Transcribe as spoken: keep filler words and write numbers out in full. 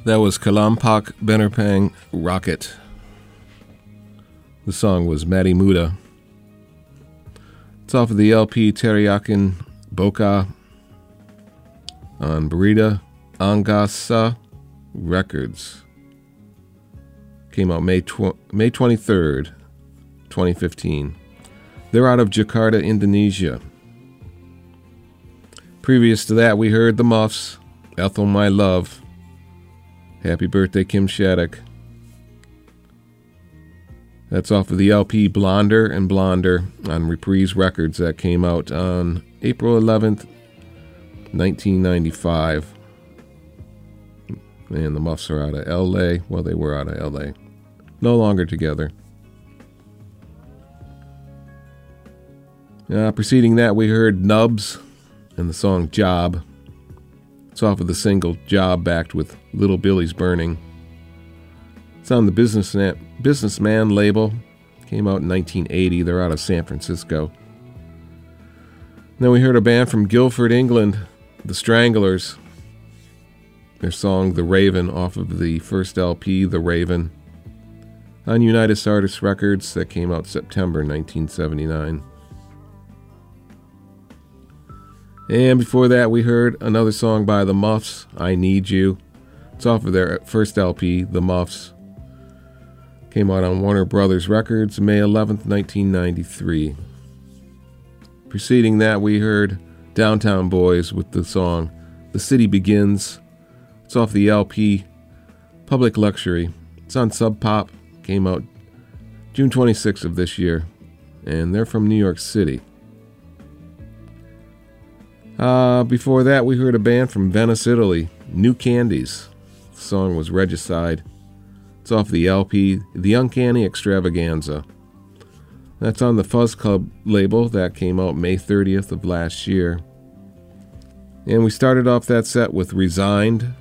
That was Kalampak Benerpang Rocket. The song was Mati Muda. It's off of the L P Teriakin Boka on Berita Angasa Records. Came out May tw- May twenty-third, twenty fifteen. They're out of Jakarta, Indonesia. Previous to that, we heard the Muffs, Ethel My Love. Happy birthday, Kim Shattuck. That's off of the L P Blonder and Blonder on Reprise Records that came out on April eleventh, nineteen ninety-five. And the Muffs are out of L A. Well, they were out of L A. No longer together. Uh, preceding that, we heard Nubs and the song Job. It's off of the single Job, backed with Little Billy's Burning. It's on the Businessman, Businessman label. Came out in nineteen eighty. They're out of San Francisco. Then we heard a band from Guildford, England, the Stranglers. Their song The Raven off of the first L P, The Raven, on United Artists Records that came out September nineteen seventy-nine. And before that, we heard another song by the Muffs, I Need You. It's off of their first L P, The Muffs. Came out on Warner Brothers Records, May eleventh, nineteen ninety-three. Preceding that, we heard Downtown Boys with the song The City Begins. It's off the L P, Public Luxury. It's on Sub Pop. Came out June twenty-sixth of this year. And they're from New York City. Uh, before that, we heard a band from Venice, Italy, New Candies. The song was Regicide. It's off the L P, The Uncanny Extravaganza. That's on the Fuzz Club label that came out May thirtieth of last year. And we started off that set with Resigned